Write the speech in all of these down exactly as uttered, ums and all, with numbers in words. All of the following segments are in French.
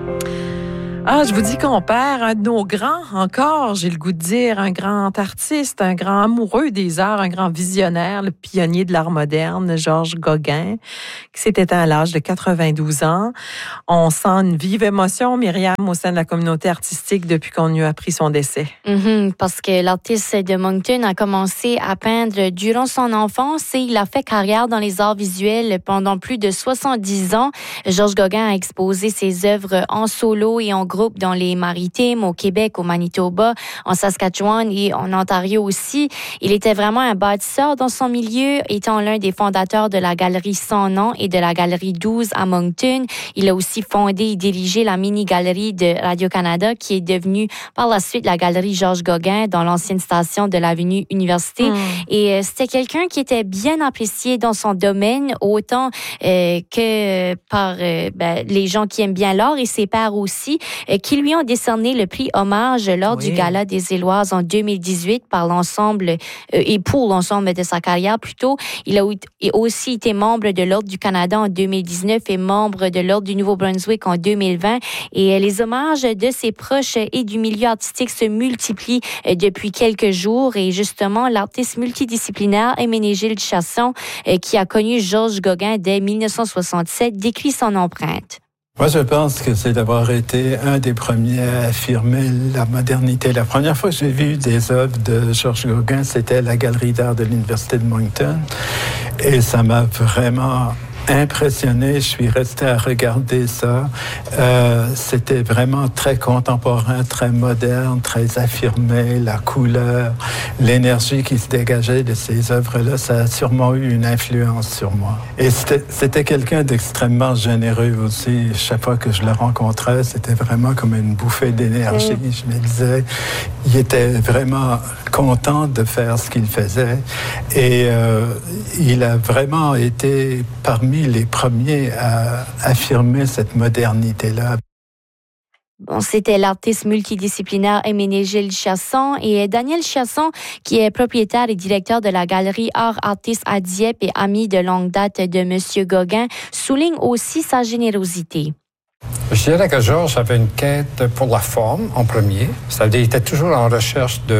Ah, je vous dis qu'on perd un de nos grands encore, j'ai le goût de dire, un grand artiste, un grand amoureux des arts, un grand visionnaire, le pionnier de l'art moderne, Georges Gauguin, qui s'est éteint à l'âge de quatre-vingt-douze ans. On sent une vive émotion, Myriam, au sein de la communauté artistique depuis qu'on eut appris son décès. Mm-hmm, parce que l'artiste de Moncton a commencé à peindre durant son enfance et il a fait carrière dans les arts visuels pendant plus de soixante-dix ans. Georges Gauguin a exposé ses œuvres en solo et en groupe dans les Maritimes, au Québec, au Manitoba, en Saskatchewan et en Ontario aussi. Il était vraiment un bâtisseur dans son milieu, étant l'un des fondateurs de la Galerie Sans Nom et de la Galerie douze à Moncton. Il a aussi fondé et dirigé la mini-galerie de Radio-Canada qui est devenue par la suite la Galerie Georges Gauguin dans l'ancienne station de l'avenue Université. Mm. Et euh, c'était quelqu'un qui était bien apprécié dans son domaine, autant euh, que par euh, ben, les gens qui aiment bien l'art et ses pairs aussi, qui lui ont décerné le prix hommage lors oui. du Gala des Éloises en deux mille dix-huit par l'ensemble euh, et pour l'ensemble de sa carrière plutôt. Il a aussi été membre de l'Ordre du Canada en deux mille dix-neuf et membre de l'Ordre du Nouveau-Brunswick en deux mille vingt. Et les hommages de ses proches et du milieu artistique se multiplient depuis quelques jours. Et justement, l'artiste multidisciplinaire Herménégilde Chasson, qui a connu Georges Gauguin dès dix-neuf cent soixante-sept, décrit son empreinte. Moi, je pense que c'est d'avoir été un des premiers à affirmer la modernité. La première fois que j'ai vu des œuvres de Georges Gauguin, c'était à la Galerie d'art de l'Université de Moncton. Et ça m'a vraiment impressionné. Je suis resté à regarder ça. Euh, c'était vraiment très contemporain, très moderne, très affirmé. La couleur, l'énergie qui se dégageait de ces œuvres-là, ça a sûrement eu une influence sur moi. Et c'était, c'était quelqu'un d'extrêmement généreux aussi. Chaque fois que je le rencontrais, c'était vraiment comme une bouffée d'énergie. Mmh. Je me disais, il était vraiment content de faire ce qu'il faisait. Et euh, il a vraiment été parmi les premiers à affirmer cette modernité-là. Bon, c'était l'artiste multidisciplinaire Herménégilde Chasson et Daniel Chasson, qui est propriétaire et directeur de la galerie Art Artistes à Dieppe et ami de longue date de M. Gauguin, souligne aussi sa générosité. Je dirais que Georges avait une quête pour la forme en premier. C'est-à-dire qu'il était toujours en recherche de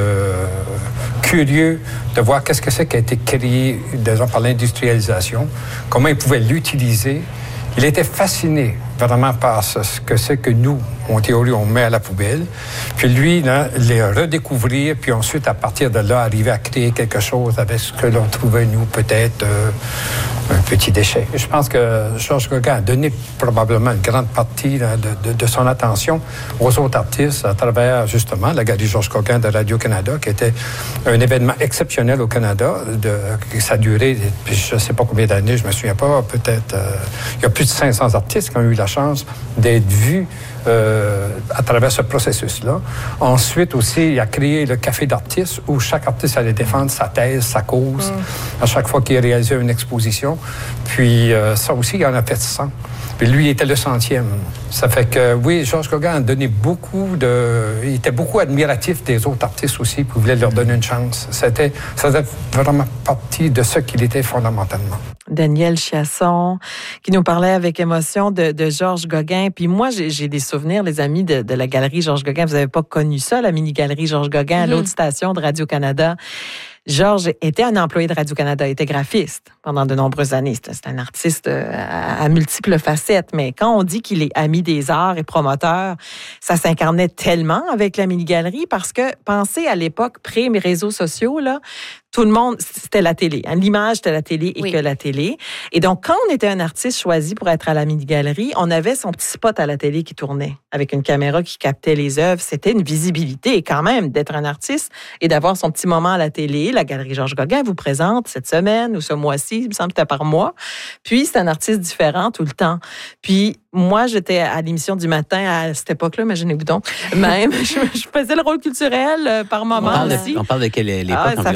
curieux de voir qu'est-ce que c'est qui a été créé, disons, par l'industrialisation, comment il pouvait l'utiliser. Il était fasciné vraiment par ce que c'est que nous, en théorie, on met à la poubelle. Puis lui, là, les redécouvrir, puis ensuite, à partir de là, arriver à créer quelque chose avec ce que l'on trouvait, nous, peut-être euh, un petit déchet. Je pense que Georges Gauguin a donné probablement une grande partie là, de, de, de son attention aux autres artistes à travers, justement, la Galerie Georges Gauguin de Radio-Canada, qui était un événement exceptionnel au Canada. De, ça a duré, puis je ne sais pas combien d'années, je ne me souviens pas, peut-être... Euh, il y a plus de cinq cents artistes qui ont eu la chance d'être vus euh, à travers ce processus-là. Ensuite aussi, il a créé le Café d'artistes où chaque artiste allait défendre sa thèse, sa cause, mm. à chaque fois qu'il réalisait une exposition. Puis euh, ça aussi, il en a fait cent. Puis lui, il était le centième. Ça fait que, oui, Georges Gauguin a donné beaucoup de... Il était beaucoup admiratif des autres artistes aussi, puis il voulait leur donner une chance. C'était, ça faisait vraiment partie de ce qu'il était fondamentalement. Daniel Chasson, qui nous parlait avec émotion de, de Georges Gauguin. Puis moi, j'ai, j'ai des souvenirs, les amis, de, de la galerie Georges Gauguin. Vous n'avez pas connu ça, la mini-galerie Georges Gauguin, mm-hmm. à l'autre station de Radio-Canada. Georges était un employé de Radio-Canada, était graphiste pendant de nombreuses années. C'est un artiste à, à multiples facettes, mais quand on dit qu'il est ami des arts et promoteur, ça s'incarnait tellement avec la mini-galerie parce que, pensez à l'époque pré-réseaux sociaux, là, tout le monde, c'était la télé. L'image, c'était la télé et oui. que la télé. Et donc, quand on était un artiste choisi pour être à la mini-galerie, on avait son petit spot à la télé qui tournait avec une caméra qui captait les œuvres. C'était une visibilité quand même d'être un artiste et d'avoir son petit moment à la télé. La Galerie Georges Gauguin vous présente cette semaine ou ce mois-ci, il me semble que c'était par mois. Puis, c'est un artiste différent tout le temps. Puis, moi, j'étais à l'émission du matin à cette époque-là, imaginez-vous donc. Même, je, je faisais le rôle culturel euh, par moment on parle aussi. De, on parle de quelle époque ah, ça environ? fait longtemps.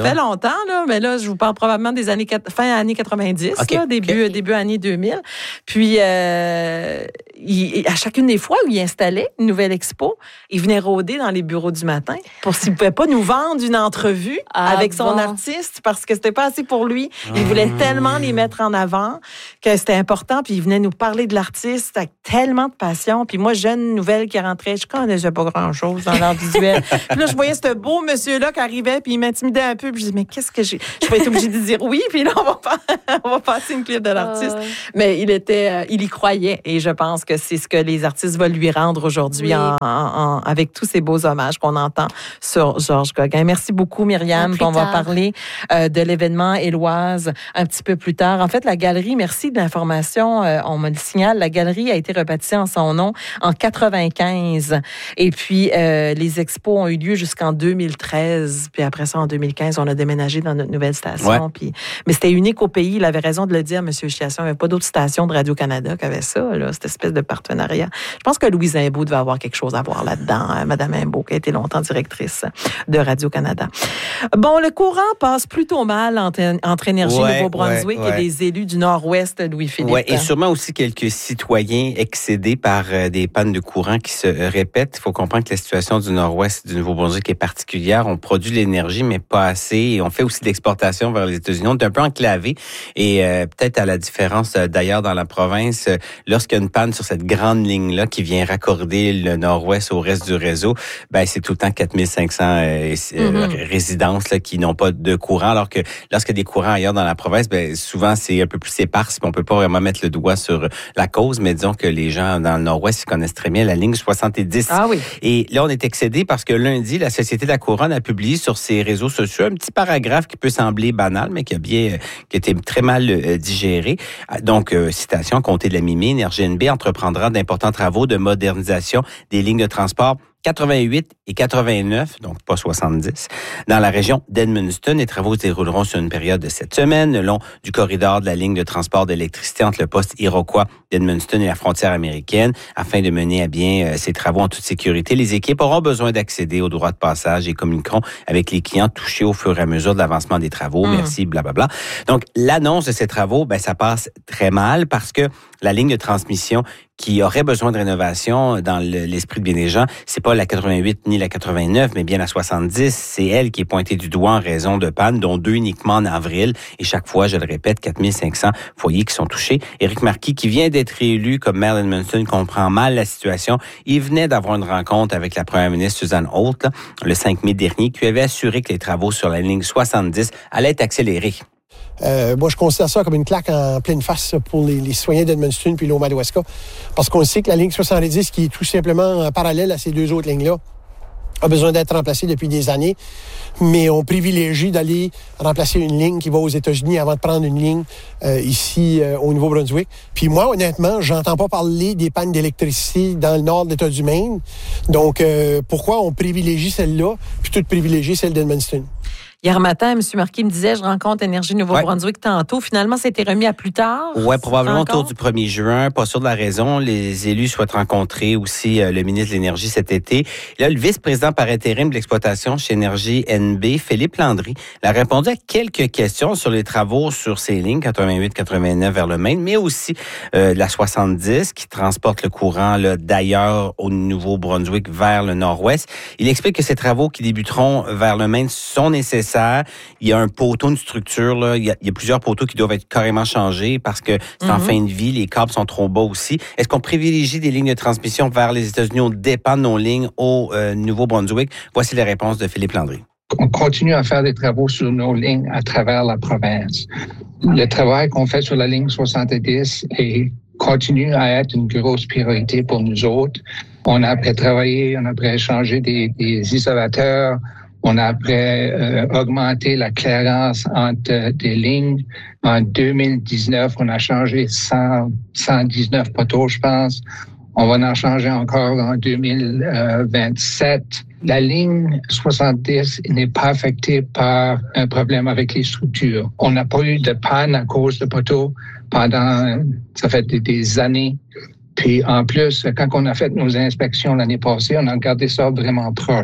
longtemps, là, mais là, je vous parle probablement des années fin années quatre-vingt-dix, okay, là, début, okay. début années deux mille. Puis, euh, il, à chacune des fois où il installait une nouvelle expo, il venait rôder dans les bureaux du matin pour s'il ne pouvait pas nous vendre une entrevue ah, avec son bon. artiste parce que c'était pas assez pour lui. Il voulait mmh. tellement les mettre en avant que c'était important. Puis il venait nous parler de l'artiste avec tellement de passion. Puis moi, jeune nouvelle qui rentrait, je connaissais pas grand-chose dans l'art visuel. Puis là, je voyais ce beau monsieur-là qui arrivait puis il m'intimidait un peu. Puis je disais, mais qu'est-ce que j'ai... Je vais être obligée de dire oui. Puis là, on va, pas... on va passer une clip de l'artiste. Euh... Mais il était... Euh, il y croyait. Et je pense que c'est ce que les artistes veulent lui rendre aujourd'hui oui. en, en, en, avec tous ces beaux hommages qu'on entend sur Georges Gauguin. Merci beaucoup, Myriam. On va parler euh, de l'événement Éloise un petit peu plus tard. En fait, la galerie, merci de l'information. Euh, on me le signale, la galerie a été rebaptisée en son nom en quatre-vingt-quinze. Et puis, euh, les expos ont eu lieu jusqu'en deux mille treize. Puis après ça, en deux mille quinze, on a déménagé dans notre nouvelle station. Ouais. Puis, mais c'était unique au pays. Il avait raison de le dire, M. Chiasson. Il n'y avait pas d'autres stations de Radio-Canada qui avaient ça, là, cette espèce de partenariat. Je pense que Louise Imbeau devait avoir quelque chose à voir là-dedans. Hein, Mme Imbeau, qui a été longtemps directrice de Radio-Canada. Bon, le courant passe plutôt mal entre, entre Énergie ouais, Nouveau-Brunswick ouais, ouais. et les élus du Nord-Ouest, Louis-Philippe. Oui, et sûrement aussi quelques citoyens excédés par euh, des pannes de courant qui se répètent. Il faut comprendre que la situation du Nord-Ouest du Nouveau-Brunswick est particulière. On produit de l'énergie, mais pas assez. Et on fait aussi de l'exportation vers les États-Unis. On est un peu enclavé. Et euh, peut-être à la différence euh, d'ailleurs dans la province, euh, lorsqu'il y a une panne sur cette grande ligne-là qui vient raccorder le Nord-Ouest au reste du réseau, ben c'est tout le temps quatre mille cinq cents euh, mm-hmm. résidences là, qui n'ont pas de courant, alors que lorsqu'il y a des courants ailleurs dans la province, ben souvent c'est un peu plus éparse, puis on peut pas vraiment mettre le doigt sur la cause, mais disons que les gens dans le Nord-Ouest ils connaissent très bien la ligne soixante-dix. Ah oui. Et là, on est excédé parce que lundi, la Société de la Couronne a publié sur ses réseaux sociaux un petit paragraphe qui peut sembler banal, mais qui a bien, qui a été très mal euh, digéré. Donc, euh, citation, comté de la mi-mai, Énergie N B entreprendra d'importants travaux de modernisation des lignes de transport quatre-vingt-huit et quatre-vingt-neuf, donc pas soixante-dix, dans la région d'Edmundston. Les travaux se dérouleront sur une période de sept semaines le long du corridor de la ligne de transport d'électricité entre le poste Iroquois d'Edmundston et la frontière américaine. Afin de mener à bien ces travaux en toute sécurité, les équipes auront besoin d'accéder aux droits de passage et communiqueront avec les clients touchés au fur et à mesure de l'avancement des travaux. Mmh. Merci, blablabla. Donc, l'annonce de ces travaux, ben ça passe très mal parce que la ligne de transmission qui aurait besoin de rénovation dans l'esprit de bien des gens, c'est pas la quatre-vingt-huit ni la quatre-vingt-neuf, mais bien la soixante-dix. C'est elle qui est pointée du doigt en raison de pannes, dont deux uniquement en avril. Et chaque fois, je le répète, quatre mille cinq cents foyers qui sont touchés. Éric Marquis, qui vient d'être élu comme maire d'Edmundston, comprend mal la situation. Il venait d'avoir une rencontre avec la première ministre Suzanne Holt, là, le cinq mai dernier, qui avait assuré que les travaux sur la ligne soixante-dix allaient être accélérés. Euh, moi, je considère ça comme une claque en pleine face pour les, les citoyens d'Edmundston puis l'O-Madawaska, parce qu'on sait que la ligne soixante-dix, qui est tout simplement parallèle à ces deux autres lignes-là, a besoin d'être remplacée depuis des années, mais on privilégie d'aller remplacer une ligne qui va aux États-Unis avant de prendre une ligne euh, ici euh, au Nouveau-Brunswick. Puis moi, honnêtement, j'entends pas parler des pannes d'électricité dans le nord de l'État du Maine. Donc, euh, pourquoi on privilégie celle-là, puis tout privilégier celle d'Edmundston? Hier matin, M. Marquis me disait, je rencontre Énergie Nouveau-Brunswick ouais. tantôt. Finalement, ça a été remis à plus tard. Oui, probablement autour du premier juin. Pas sûr de la raison. Les élus souhaitent rencontrer aussi euh, le ministre de l'Énergie cet été. Et là, le vice-président par intérim de l'exploitation chez Énergie N B, Philippe Landry, a répondu à quelques questions sur les travaux sur ces lignes quatre-vingt-huit quatre-vingt-neuf vers le Maine, mais aussi euh, la soixante-dix qui transporte le courant là, d'ailleurs au Nouveau-Brunswick vers le nord-ouest. Il explique que ces travaux qui débuteront vers le Maine sont nécessaires. Il y a un poteau, une structure, là. Il, y a, il y a plusieurs poteaux qui doivent être carrément changés parce que c'est mm-hmm. en fin de vie, les câbles sont trop bas aussi. Est-ce qu'on privilégie des lignes de transmission vers les États-Unis au dépend de nos lignes au euh, Nouveau-Brunswick? Voici les réponses de Philippe Landry. On continue à faire des travaux sur nos lignes à travers la province. Le travail qu'on fait sur la ligne soixante-dix est, continue à être une grosse priorité pour nous autres. On a après travaillé, on a après changé des, des isolateurs. On a après euh, augmenté la clairance entre euh, des lignes. En deux mille dix-neuf, on a changé cent, cent dix-neuf poteaux, je pense. On va en changer encore en deux mille vingt-sept. La ligne soixante-dix n'est pas affectée par un problème avec les structures. On n'a pas eu de panne à cause de poteaux pendant, ça fait des, des années. Puis en plus, quand on a fait nos inspections l'année passée, on a gardé ça vraiment proche.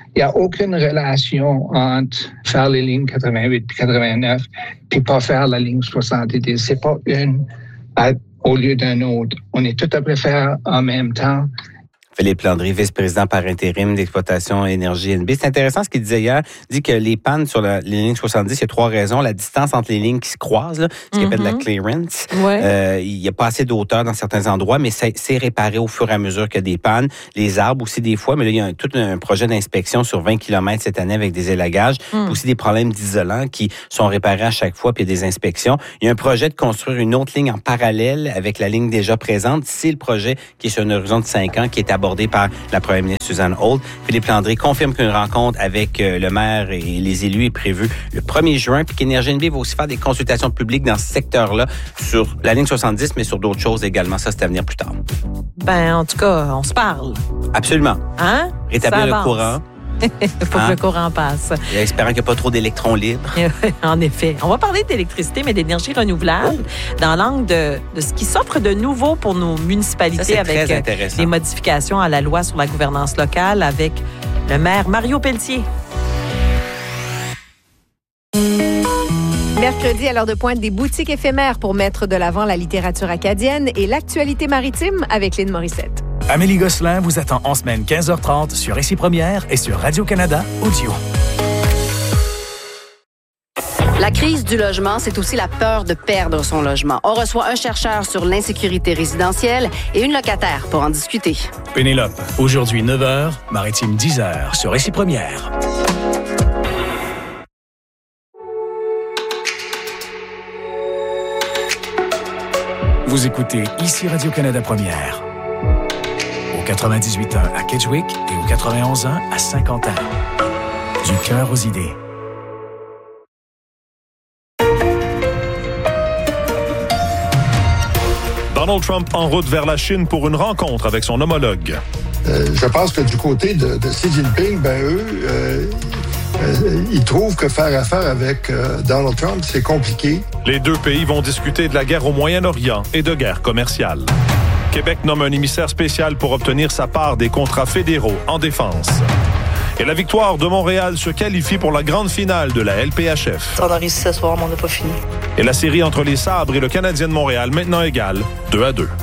Il n'y a aucune relation entre faire les lignes quatre-vingt-huit et quatre-vingt-neuf puis pas faire la ligne soixante-dix. C'est pas une à, au lieu d'un autre. On est tout à fait faire en même temps. Philippe Landry, vice-président par intérim d'exploitation énergie N B. C'est intéressant ce qu'il disait hier. Il dit que les pannes sur la, les lignes soixante-dix, il y a trois raisons. La distance entre les lignes qui se croisent, là, ce qu'on mm-hmm. appelle la clearance. Ouais. Euh, il n'y a pas assez de hauteur dans certains endroits, mais c'est, c'est réparé au fur et à mesure qu'il y a des pannes. Les arbres aussi des fois, mais là, il y a un, tout un projet d'inspection sur vingt kilomètres cette année avec des élagages. Mm. Aussi des problèmes d'isolant qui sont réparés à chaque fois, puis il y a des inspections. Il y a un projet de construire une autre ligne en parallèle avec la ligne déjà présente. C'est le projet qui est sur un horizon de cinq ans, qui est abordé par la première ministre Suzanne Holt. Philippe Landry confirme qu'une rencontre avec le maire et les élus est prévue le premier juin, puis qu'Énergie N B va aussi faire des consultations publiques dans ce secteur-là sur la ligne soixante-dix, mais sur d'autres choses également. Ça, c'est à venir plus tard. Ben, en tout cas, on se parle. Absolument. Hein? Rétablir le courant. Il faut hein? que le courant passe. Et espérant qu'il n'y a pas trop d'électrons libres. En effet. On va parler d'électricité, mais d'énergie renouvelable oh. dans l'angle de, de ce qui s'offre de nouveau pour nos municipalités. Ça, c'est avec très les modifications à la loi sur la gouvernance locale avec le maire Mario Pelletier. Mercredi, à l'heure de pointe, des boutiques éphémères pour mettre de l'avant la littérature acadienne et l'actualité maritime avec Lynn Morissette. Amélie Gosselin vous attend en semaine quinze heures trente sur Ici Première et sur Radio-Canada Audio. La crise du logement, c'est aussi la peur de perdre son logement. On reçoit un chercheur sur l'insécurité résidentielle et une locataire pour en discuter. Pénélope, aujourd'hui neuf heures, Maritime dix heures sur Ici Première. Vous écoutez Ici Radio-Canada Première. Au quatre-vingt-dix-huit ans à Kedgewick et au quatre-vingt-onze ans à Saint-Quentin. Du cœur aux idées. Donald Trump en route vers la Chine pour une rencontre avec son homologue. Euh, je pense que du côté de, de Xi Jinping, ben eux, euh, euh, ils trouvent que faire affaire avec euh, Donald Trump, c'est compliqué. Les deux pays vont discuter de la guerre au Moyen-Orient et de guerre commerciale. Québec nomme un émissaire spécial pour obtenir sa part des contrats fédéraux en défense. Et la victoire de Montréal se qualifie pour la grande finale de la L P H F. On a réussi ce soir, mais on n'a pas fini. Et la série entre les Sabres et le Canadien de Montréal maintenant égale deux à deux.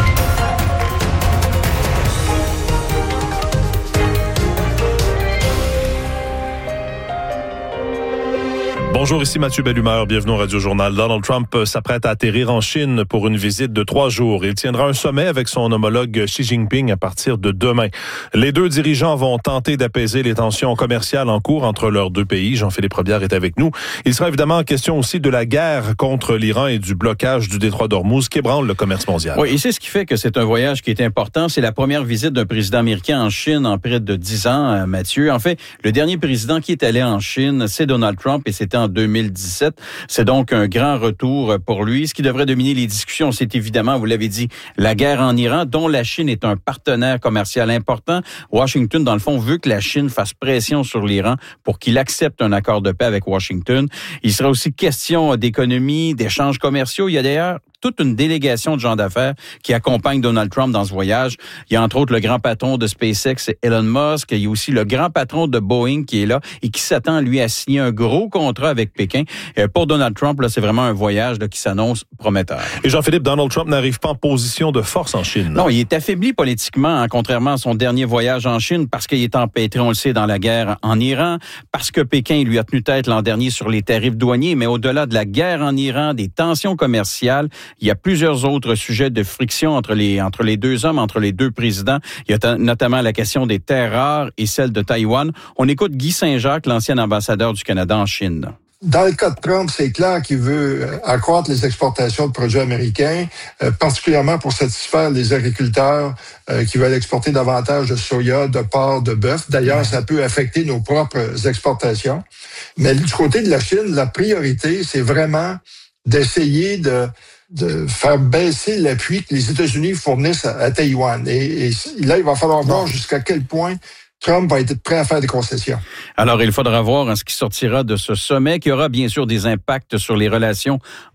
Bonjour, ici Mathieu Bellumeur. Bienvenue au Radio-Journal. Donald Trump s'apprête à atterrir en Chine pour une visite de trois jours. Il tiendra un sommet avec son homologue Xi Jinping à partir de demain. Les deux dirigeants vont tenter d'apaiser les tensions commerciales en cours entre leurs deux pays. Jean-Philippe Robillard est avec nous. Il sera évidemment question aussi de la guerre contre l'Iran et du blocage du détroit d'Ormuz qui ébranle le commerce mondial. Oui, et c'est ce qui fait que c'est un voyage qui est important. C'est la première visite d'un président américain en Chine en près de dix ans, Mathieu. En fait, le dernier président qui est allé en Chine, c'est Donald Trump et c'était en deux mille dix-sept. C'est donc un grand retour pour lui. Ce qui devrait dominer les discussions, c'est évidemment, vous l'avez dit, la guerre en Iran, dont la Chine est un partenaire commercial important. Washington, dans le fond, veut que la Chine fasse pression sur l'Iran pour qu'il accepte un accord de paix avec Washington. Il sera aussi question d'économie, d'échanges commerciaux. Il y a d'ailleurs toute une délégation de gens d'affaires qui accompagnent Donald Trump dans ce voyage. Il y a entre autres le grand patron de SpaceX, Elon Musk. Il y a aussi le grand patron de Boeing qui est là et qui s'attend, lui, à signer un gros contrat avec Pékin. Euh, pour Donald Trump, là, c'est vraiment un voyage là, qui s'annonce prometteur. Et Jean-Philippe, Donald Trump n'arrive pas en position de force en Chine. Non, non il est affaibli politiquement, hein, contrairement à son dernier voyage en Chine, parce qu'il est empêtré, on le sait, dans la guerre en Iran, parce que Pékin lui a tenu tête l'an dernier sur les tarifs douaniers, mais au-delà de la guerre en Iran, des tensions commerciales, il y a plusieurs autres sujets de friction entre les, entre les deux hommes, entre les deux présidents. Il y a t- notamment la question des terres rares et celle de Taïwan. On écoute Guy Saint-Jacques, l'ancien ambassadeur du Canada en Chine. Dans le cas de Trump, c'est clair qu'il veut accroître les exportations de produits américains, euh, particulièrement pour satisfaire les agriculteurs euh, qui veulent exporter davantage de soya, de porc, de bœuf. D'ailleurs, ça peut affecter nos propres exportations. Mais du côté de la Chine, la priorité, c'est vraiment d'essayer de de faire baisser l'appui que les États-Unis fournissent à, à Taïwan. Et, et là, il va falloir voir jusqu'à quel point Trump va être prêt à faire des concessions. Alors, il faudra voir hein, ce qui sortira de ce sommet, qui aura bien sûr des impacts sur les relations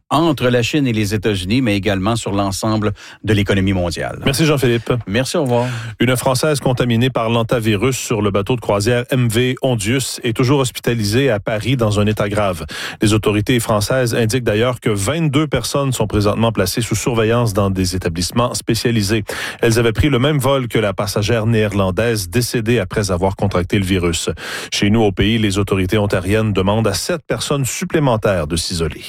entre la Chine et les États-Unis, mais également sur l'ensemble de l'économie mondiale. Merci Jean-Philippe. Merci, au revoir. Une Française contaminée par l'hantavirus sur le bateau de croisière M V Ondius est toujours hospitalisée à Paris dans un état grave. Les autorités françaises indiquent d'ailleurs que vingt-deux personnes sont présentement placées sous surveillance dans des établissements spécialisés. Elles avaient pris le même vol que la passagère néerlandaise décédée après avoir contracté le virus. Chez nous, au pays, les autorités ontariennes demandent à sept personnes supplémentaires de s'isoler.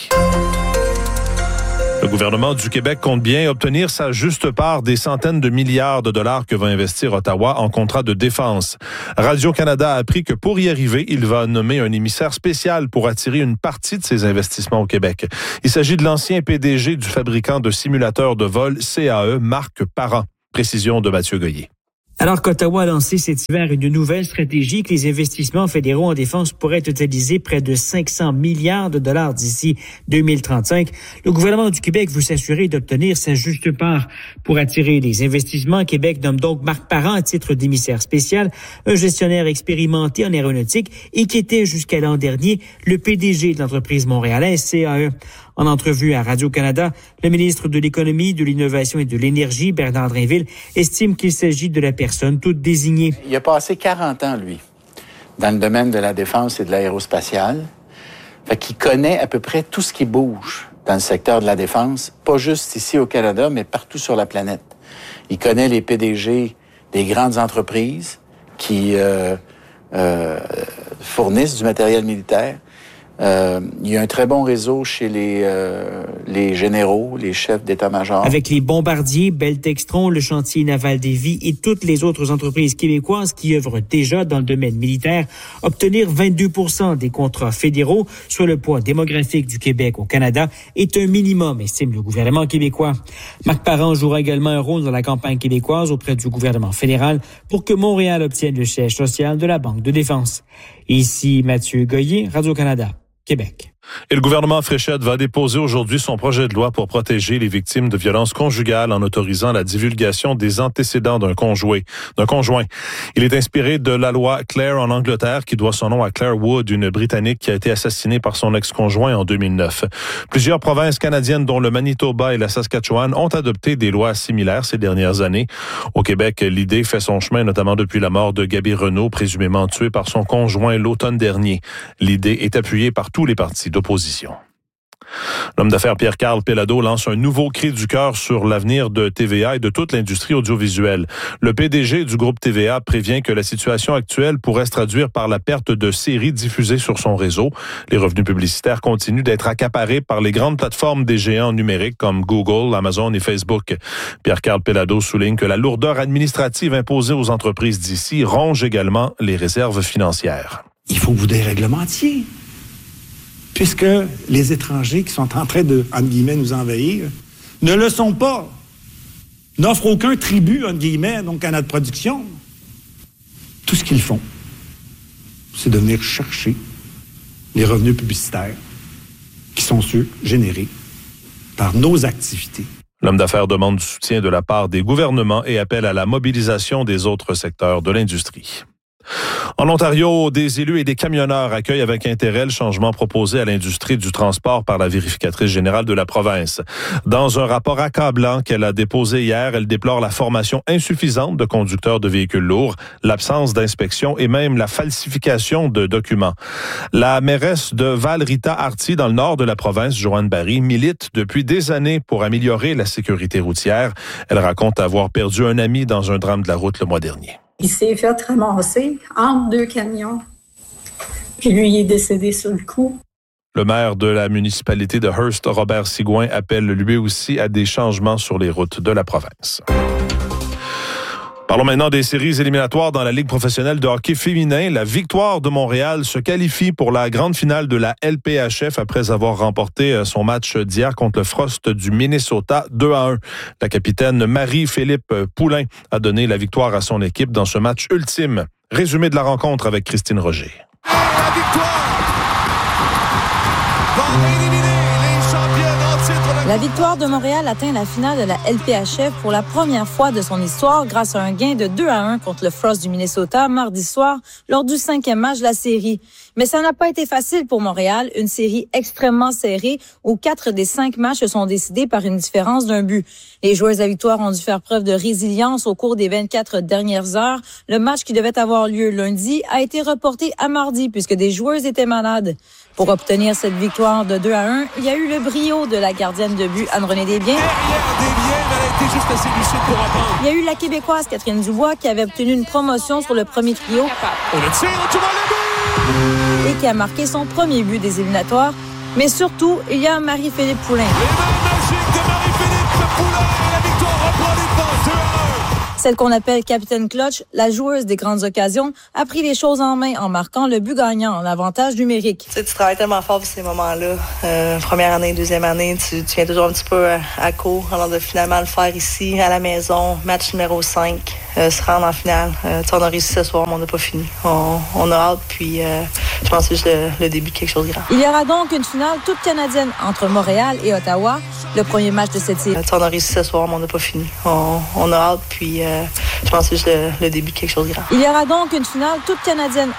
Le gouvernement du Québec compte bien obtenir sa juste part des centaines de milliards de dollars que va investir Ottawa en contrat de défense. Radio-Canada a appris que pour y arriver, il va nommer un émissaire spécial pour attirer une partie de ses investissements au Québec. Il s'agit de l'ancien P D G du fabricant de simulateurs de vol C A E, Marc Parent. Précision de Mathieu Goyer. Alors qu'Ottawa a lancé cet hiver une nouvelle stratégie que les investissements fédéraux en défense pourraient totaliser près de cinq cents milliards de dollars d'ici deux mille trente-cinq, le gouvernement du Québec veut s'assurer d'obtenir sa juste part. Pour attirer les investissements, Québec nomme donc Marc Parent à titre d'émissaire spécial, un gestionnaire expérimenté en aéronautique et qui était jusqu'à l'an dernier le P D G de l'entreprise montréalaise C A E. En entrevue à Radio-Canada, le ministre de l'Économie, de l'Innovation et de l'Énergie, Bernard Drinville, estime qu'il s'agit de la personne toute désignée. Il a passé quarante ans, lui, dans le domaine de la défense et de l'aérospatiale. Fait qu'il connaît à peu près tout ce qui bouge dans le secteur de la défense, pas juste ici au Canada, mais partout sur la planète. Il connaît les P D G des grandes entreprises qui euh, euh, fournissent du matériel militaire. Euh, il y a un très bon réseau chez les, euh, les généraux, les chefs d'état-major. Avec les bombardiers, Bell Textron, le chantier naval Davie et toutes les autres entreprises québécoises qui œuvrent déjà dans le domaine militaire, obtenir vingt-deux pour cent des contrats fédéraux sur le poids démographique du Québec au Canada est un minimum, estime le gouvernement québécois. Marc Parent jouera également un rôle dans la campagne québécoise auprès du gouvernement fédéral pour que Montréal obtienne le siège social de la Banque de défense. Ici Mathieu Goyer, Radio-Canada. Québec. Et le gouvernement Fréchette va déposer aujourd'hui son projet de loi pour protéger les victimes de violences conjugales en autorisant la divulgation des antécédents d'un conjoint. D'un conjoint. Il est inspiré de la loi Clare en Angleterre qui doit son nom à Claire Wood, une Britannique qui a été assassinée par son ex-conjoint en deux mille neuf. Plusieurs provinces canadiennes, dont le Manitoba et la Saskatchewan, ont adopté des lois similaires ces dernières années. Au Québec, l'idée fait son chemin, notamment depuis la mort de Gaby Renaud, présumément tuée par son conjoint l'automne dernier. L'idée est appuyée par tous les partis d'opposition. L'homme d'affaires Pierre-Carl Péladeau lance un nouveau cri du cœur sur l'avenir de T V A et de toute l'industrie audiovisuelle. Le P D G du groupe T V A prévient que la situation actuelle pourrait se traduire par la perte de séries diffusées sur son réseau. Les revenus publicitaires continuent d'être accaparés par les grandes plateformes des géants numériques comme Google, Amazon et Facebook. Pierre-Carl Péladeau souligne que la lourdeur administrative imposée aux entreprises d'ici ronge également les réserves financières. Il faut que vous déréglementiez. Puisque les étrangers qui sont en train de, entre guillemets, nous envahir, ne le sont pas. N'offrent aucun tribut, entre guillemets, donc à notre production. Tout ce qu'ils font, c'est de venir chercher les revenus publicitaires qui sont ceux générés par nos activités. L'homme d'affaires demande du soutien de la part des gouvernements et appelle à la mobilisation des autres secteurs de l'industrie. En Ontario, des élus et des camionneurs accueillent avec intérêt le changement proposé à l'industrie du transport par la vérificatrice générale de la province. Dans un rapport accablant qu'elle a déposé hier, elle déplore la formation insuffisante de conducteurs de véhicules lourds, l'absence d'inspection et même la falsification de documents. La mairesse de Val-Rita-Arty, dans le nord de la province, Joanne Barry, milite depuis des années pour améliorer la sécurité routière. Elle raconte avoir perdu un ami dans un drame de la route le mois dernier. Il s'est fait ramasser entre deux camions, puis lui il est décédé sur le coup. Le maire de la municipalité de Hearst, Robert Sigouin, appelle lui aussi à des changements sur les routes de la province. Parlons maintenant des séries éliminatoires dans la Ligue professionnelle de hockey féminin. La Victoire de Montréal se qualifie pour la grande finale de la L P H F après avoir remporté son match d'hier contre le Frost du Minnesota deux à un. La capitaine Marie-Philippe Poulain a donné la victoire à son équipe dans ce match ultime. Résumé de la rencontre avec Christine Roger. La victoire va éliminer les championnes en titre. La Victoire de Montréal atteint la finale de la L P H F pour la première fois de son histoire grâce à un gain de deux à un contre le Frost du Minnesota mardi soir lors du cinquième match de la série. Mais ça n'a pas été facile pour Montréal, une série extrêmement serrée où quatre des cinq matchs se sont décidés par une différence d'un but. Les joueurs à Victoire ont dû faire preuve de résilience au cours des vingt-quatre dernières heures. Le match qui devait avoir lieu lundi a été reporté à mardi puisque des joueurs étaient malades. Pour obtenir cette victoire de deux à un, il y a eu le brio de la gardienne de but Anne-Renée Desbiens. Il y a eu la Québécoise Catherine Dubois qui avait obtenu une promotion sur le premier trio et qui a marqué son premier but des éliminatoires. Mais surtout, il y a Marie-Philippe Poulin. Celle qu'on appelle Capitaine Clutch, la joueuse des grandes occasions, a pris les choses en main en marquant le but gagnant en avantage numérique. Tu sais, tu travailles tellement fort pour ces moments-là. Euh, première année, deuxième année, tu, tu viens toujours un petit peu à, à court. Alors de finalement le faire ici, à la maison, match numéro cinq, euh, se rendre en finale. Euh, tu sais, on a réussi ce soir, mais on n'a pas fini. On, on a hâte, puis euh, je pense que c'est juste le, le début de quelque chose de grand. Il y aura donc une finale toute canadienne entre Montréal et Ottawa, le premier match de cette série. Euh, tu sais, on a réussi ce soir, mais on n'a pas fini. On, on a hâte, puis euh, je pense que c'est juste le, le début de quelque chose de grand. Il y aura donc une finale toute canadienne